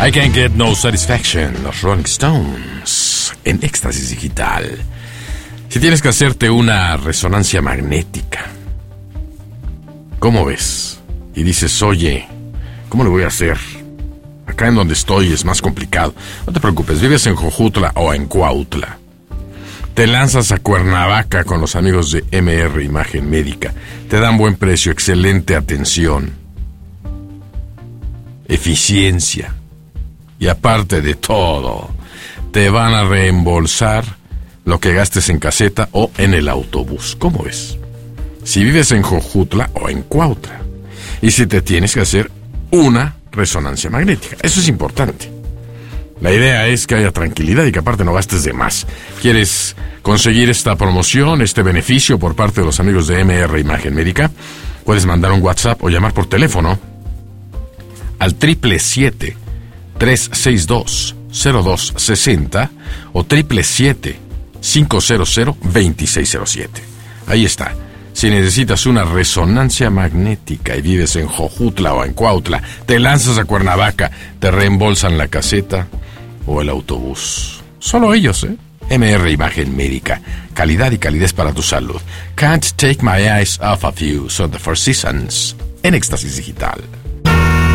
I Can't Get No Satisfaction, los Rolling Stones, en Éxtasis Digital. Si tienes que hacerte una resonancia magnética, ¿cómo ves? Y dices, oye, ¿cómo lo voy a hacer? Acá en donde estoy es más complicado. No te preocupes, vives en Jojutla o en Cuautla. Te lanzas a Cuernavaca con los amigos de MR Imagen Médica. Te dan buen precio, excelente atención, eficiencia. Y aparte de todo, te van a reembolsar lo que gastes en caseta o en el autobús. ¿Cómo ves? Si vives en Jojutla o en Cuautla. Y si te tienes que hacer una resonancia magnética. Eso es importante. La idea es que haya tranquilidad y que aparte no gastes de más. ¿Quieres conseguir esta promoción, este beneficio por parte de los amigos de MR Imagen Médica? Puedes mandar un WhatsApp o llamar por teléfono al 777-362-0260 o 777-500-2607. Ahí está. Si necesitas una resonancia magnética y vives en Jojutla o en Cuautla, te lanzas a Cuernavaca, te reembolsan la caseta o el autobús. Solo ellos, MR Imagen Médica. Calidad y calidez para tu salud. Can't take my eyes off of you. Son The Four Seasons en Éxtasis Digital.